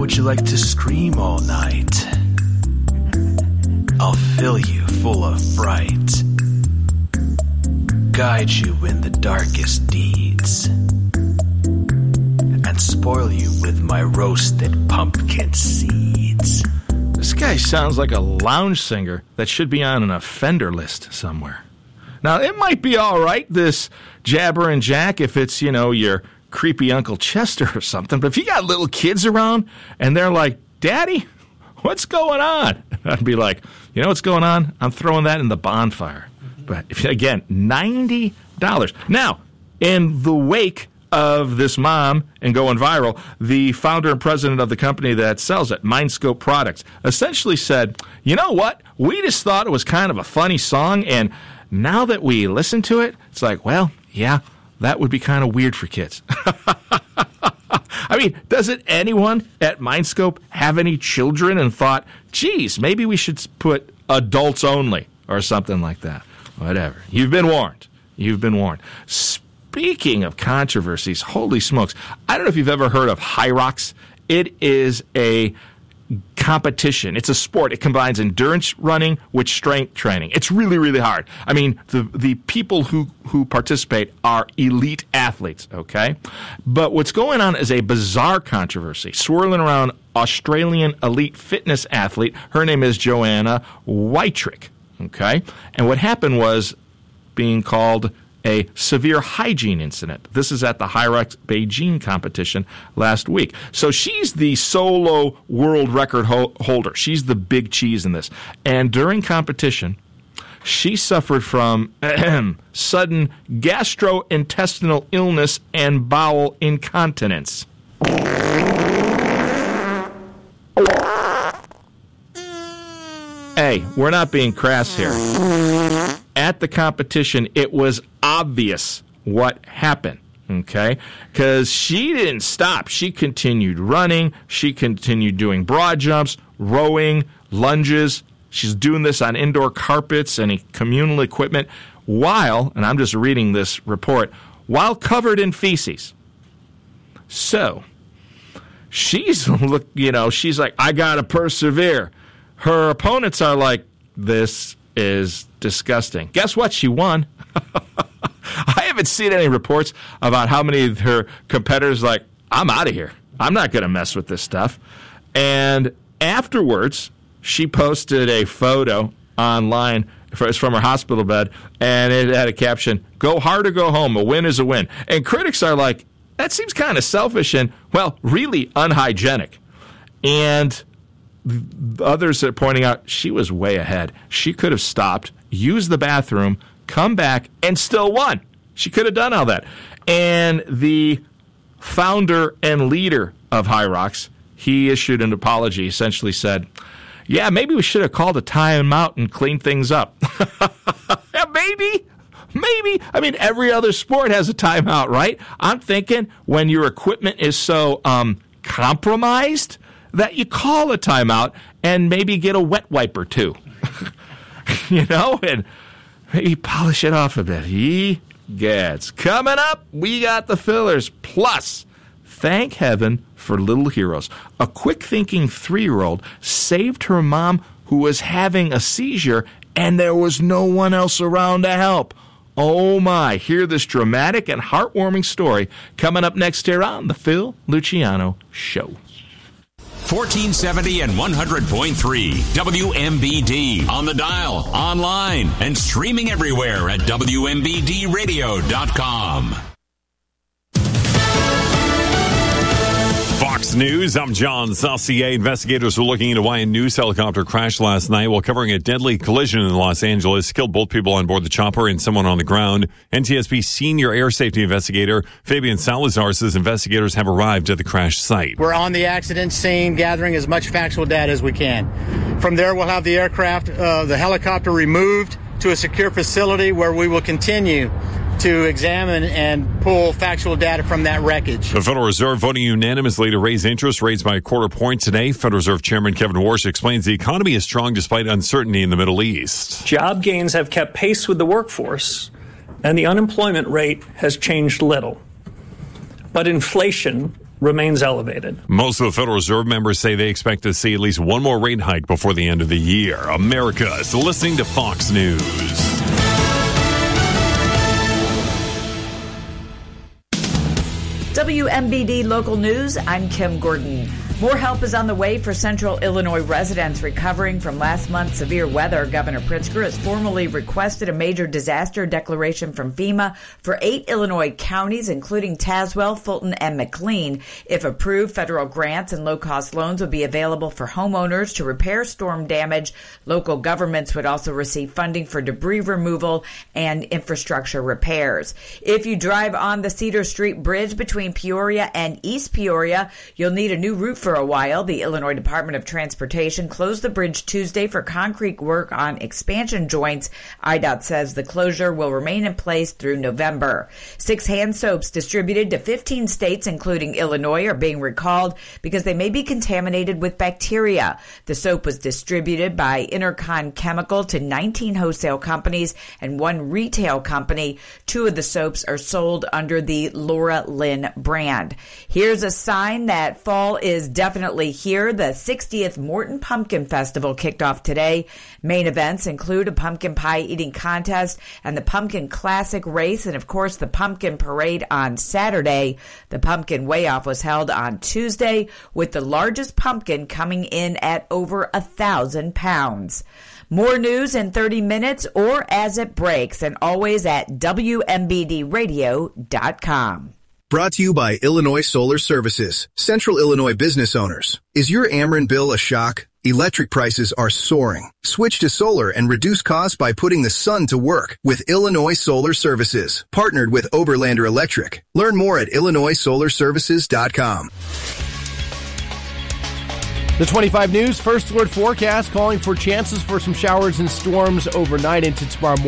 Would you like to scream all night? I'll fill you full of fright, guide you in the darkest deeds, and spoil you with my roasted pumpkin seeds. This guy sounds like a lounge singer that should be on an offender list somewhere. Now, it might be all right, this Jabberin' Jack, if it's, your creepy Uncle Chester or something. But if you got little kids around and they're like, Daddy, what's going on? I'd be like, you know what's going on? I'm throwing that in the bonfire. But, again, $90. Now, in the wake of this mom and going viral, the founder and president of the company that sells it, Mindscope Products, essentially said, you know what? We just thought it was kind of a funny song, and now that we listen to it, it's like, well, yeah, that would be kind of weird for kids. I mean, doesn't anyone at Mindscope have any children and thought, geez, maybe we should put adults only or something like that? Whatever. You've been warned. You've been warned. Speaking of controversies, holy smokes, I don't know if you've ever heard of Hyrox. It is a competition. It's a sport. It combines endurance running with strength training. It's really, really hard. I mean, the people who participate are elite athletes, okay? But what's going on is a bizarre controversy swirling around Australian elite fitness athlete. Her name is Joanna Wytrick, okay? And what happened was being called a severe hygiene incident. This is at the Hyrox Beijing competition last week. So she's the solo world record holder. She's the big cheese in this. And during competition, she suffered from sudden gastrointestinal illness and bowel incontinence. Hey, we're not being crass here. At the competition, it was obvious what happened, okay? Because she didn't stop. She continued running. She continued doing broad jumps, rowing, lunges. She's doing this on indoor carpets and communal equipment while, and I'm just reading this report, while covered in feces. So, she's like, I got to persevere. Her opponents are like, this is disgusting. Guess what? She won. I haven't seen any reports about how many of her competitors like, I'm out of here. I'm not going to mess with this stuff. And afterwards, she posted a photo online. It's from her hospital bed, and it had a caption, go hard or go home. A win is a win. And critics are like, that seems kind of selfish and, well, really unhygienic. And others are pointing out she was way ahead. She could have stopped, used the bathroom, come back, and still won. She could have done all that. And the founder and leader of Hyrox, he issued an apology, essentially said, yeah, maybe we should have called a timeout and cleaned things up. Yeah, maybe. I mean, every other sport has a timeout, right? I'm thinking when your equipment is so compromised that you call a timeout and maybe get a wet wipe or two, and maybe polish it off a bit. Egads. Coming up, we got the fillers. Plus, thank heaven for little heroes. A quick-thinking 3-year-old saved her mom who was having a seizure, and there was no one else around to help. Oh, my. Hear this dramatic and heartwarming story coming up next here on The Phil Luciano Show. 1470 and 100.3 WMBD on the dial, online, and streaming everywhere at WMBDradio.com. Fox News, I'm John Saucier. Investigators were looking into why a news helicopter crashed last night while covering a deadly collision in Los Angeles. Killed both people on board the chopper and someone on the ground. NTSB senior air safety investigator Fabian Salazar says investigators have arrived at the crash site. We're on the accident scene, gathering as much factual data as we can. From there, we'll have the the helicopter removed to a secure facility where we will continue to examine and pull factual data from that wreckage. The Federal Reserve voting unanimously to raise interest rates by a quarter point today. Federal Reserve Chairman Kevin Warsh explains the economy is strong despite uncertainty in the Middle East. Job gains have kept pace with the workforce, and the unemployment rate has changed little. But inflation remains elevated. Most of the Federal Reserve members say they expect to see at least one more rate hike before the end of the year. America is listening to Fox News. WMBD Local News, I'm Kim Gordon. More help is on the way for Central Illinois residents recovering from last month's severe weather. Governor Pritzker has formally requested a major disaster declaration from FEMA for 8 Illinois counties, including Tazewell, Fulton, and McLean. If approved, federal grants and low-cost loans would be available for homeowners to repair storm damage. Local governments would also receive funding for debris removal and infrastructure repairs. If you drive on the Cedar Street Bridge between Peoria and East Peoria, you'll need a new route for a while. The Illinois Department of Transportation closed the bridge Tuesday for concrete work on expansion joints. IDOT says the closure will remain in place through November. 6 hand soaps distributed to 15 states, including Illinois, are being recalled because they may be contaminated with bacteria. The soap was distributed by Intercon Chemical to 19 wholesale companies and 1 retail company. 2 of the soaps are sold under the Laura Lynn brand. Here's a sign that fall is definitely here. The 60th Morton Pumpkin Festival kicked off today. Main events include a pumpkin pie eating contest and the Pumpkin Classic race, and of course the Pumpkin Parade on Saturday. The Pumpkin Weigh-Off was held on Tuesday, with the largest pumpkin coming in at over 1,000 pounds. More news in 30 minutes or as it breaks, and always at WMBDradio.com. Brought to you by Illinois Solar Services. Central Illinois business owners. Is your Ameren bill a shock? Electric prices are soaring. Switch to solar and reduce costs by putting the sun to work with Illinois Solar Services. Partnered with Oberlander Electric. Learn more at IllinoisSolarServices.com. The 25 News First Alert forecast calling for chances for some showers and storms overnight into tomorrow morning.